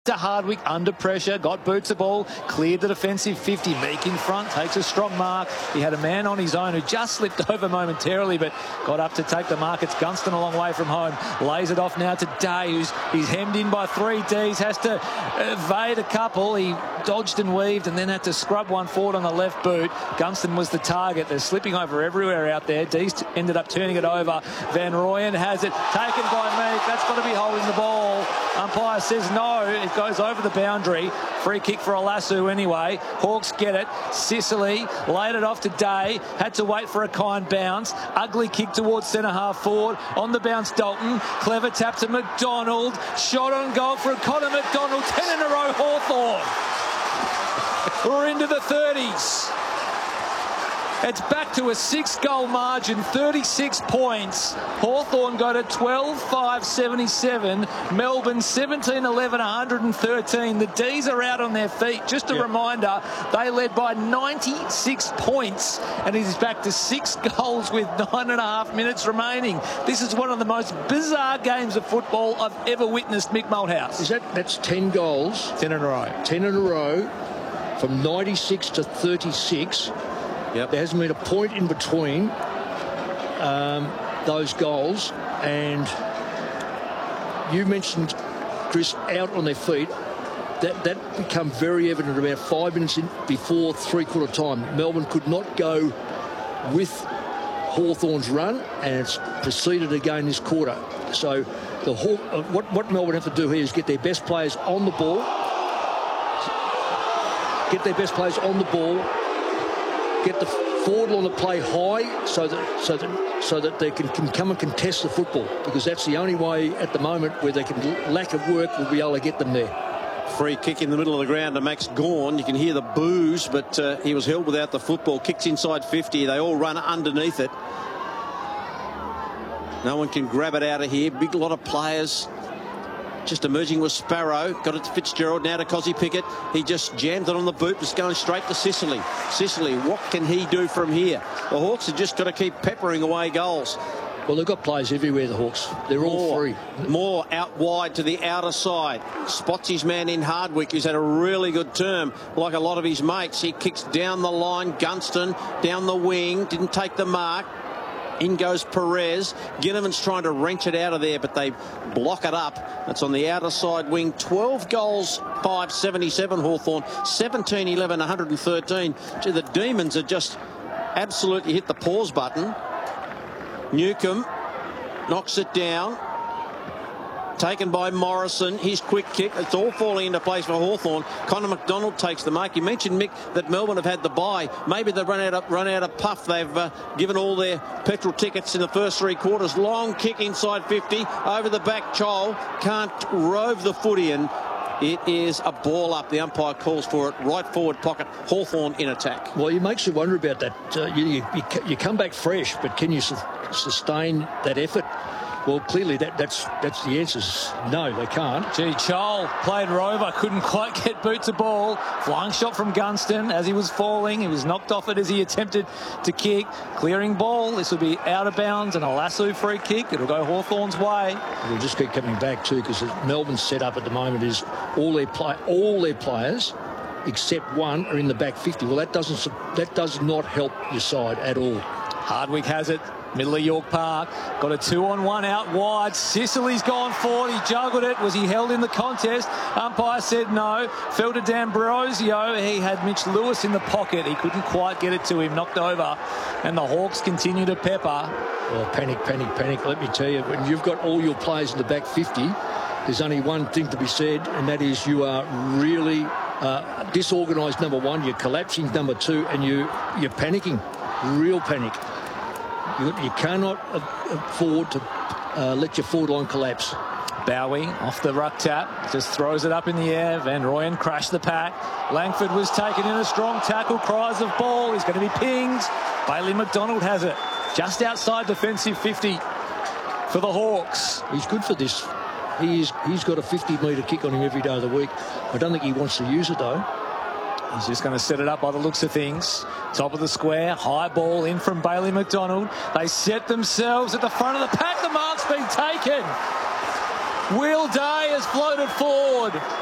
To Hardwick under pressure, got boots the ball, cleared the defensive 50. Meek in front, takes a strong mark. He had a man on his own who just slipped over momentarily, but got up to take the mark. It's Gunston a long way from home. Lays it off now to Day, he's hemmed in by 3 Ds, has to evade a couple. He dodged and weaved and then had to scrub one forward on the left boot. Gunston was the target. They're slipping over everywhere out there. D's ended up turning it over. Van Rooyen has it, taken by Meek. That's got to be holding the ball. Umpire says no. It goes over the boundary. Free kick for Olasu anyway. Hawks get it. Sicily laid it off to Day. Had to wait for a kind bounce. Ugly kick towards centre half forward. On the bounce, Dalton. Clever tap to McDonald. Shot on goal for Connor McDonald. 10 in a row, Hawthorn. We're into the 30s. It's back to a 6-goal margin, 36 points. Hawthorn got a 12-5-77. Melbourne 17-11, 113. The D's are out on their feet. Just a reminder, they led by 96 points, and it is back to 6 goals with 9.5 minutes remaining. This is one of the most bizarre games of football I've ever witnessed, Mick Malthouse. That's 10 goals? 10 in a row. 10 in a row, from 96 to 36. Yep. There hasn't been a point in between those goals. And you mentioned, Chris, out on their feet. That became very evident about 5 minutes before three-quarter time. Melbourne could not go with Hawthorn's run, and it's proceeded again this quarter. So what Melbourne have to do here is get their best players on the ball. Get the forward line to play high so that they can come and contest the football, because that's the only way at the moment where they can, lack of work, will be able to get them there. Free kick in the middle of the ground to Max Gawn. You can hear the boos, but he was held without the football. Kicks inside 50. They all run underneath it. No one can grab it out of here. Big lot of players. Just emerging with Sparrow. Got it to Fitzgerald, now to Cozzy Pickett. He just jammed it on the boot. Just going straight to Sicily. Sicily, what can he do from here? The Hawks have just got to keep peppering away goals. Well, they've got players everywhere, the Hawks. They're all free. More out wide to the outer side. Spots his man in Hardwick, who's had a really good term, like a lot of his mates. He kicks down the line. Gunston down the wing. Didn't take the mark. In goes Perez. Ginnivan's trying to wrench it out of there, but they block it up. It's on the outer side wing. 12 goals, 577 Hawthorn. 17-11, 113. Gee, the Demons have just absolutely hit the pause button. Newcomb knocks it down. Taken by Morrison. His quick kick. It's all falling into place for Hawthorn. Connor McDonald takes the mark. You mentioned, Mick, that Melbourne have had the bye. Maybe they've run out of puff. They've given all their petrol tickets in the first 3 quarters. Long kick inside 50. Over the back, Chol can't rove the footy, and it is a ball up. The umpire calls for it. Right forward pocket. Hawthorn in attack. Well, it makes you wonder about that. You come back fresh, but can you sustain that effort? Well, clearly that's the answer. No, they can't. Gee, Chol played rover, couldn't quite get boot to ball. Flying shot from Gunston as he was falling. He was knocked off it as he attempted to kick. Clearing ball. This will be out of bounds and a Lasso free kick. It'll go Hawthorn's way. We'll just keep coming back too, because Melbourne's set up at the moment is all their players except one are in the back 50. Well, that does not help your side at all. Hardwick has it. Middle of York Park. Got a 2-on-1 out wide. Sicily's gone forward. He juggled it. Was he held in the contest? Umpire said no. Fell to D'Ambrosio. He had Mitch Lewis in the pocket. He couldn't quite get it to him. Knocked over. And the Hawks continue to pepper. Well, panic. Let me tell you, when you've got all your players in the back 50, there's only one thing to be said, and that is you are really disorganised, number one. You're collapsing, number two, and you're panicking. Real panic. You cannot afford to let your forward line collapse. Bowie off the ruck tap, just throws it up in the air. Van Rooyen crashed the pack. Langford was taken in a strong tackle. Cries of ball. He's going to be pinged. Bailey McDonald has it just outside defensive 50 for the Hawks. He's good for this. He's got a 50-metre kick on him every day of the week. I don't think he wants to use it though. He's just going to set it up by the looks of things. Top of the square, high ball in from Bailey McDonald. They set themselves at the front of the pack. The mark's been taken. Will Day has floated forward.